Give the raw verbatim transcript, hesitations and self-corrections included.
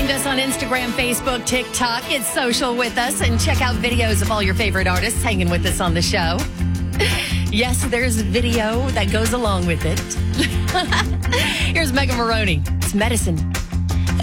Find us on Instagram, Facebook, TikTok. Get social with us and check out videos of all your favorite artists hanging with us on the show. Yes, there's video that goes along with it. Here's Megan Maroney. It's Medicine.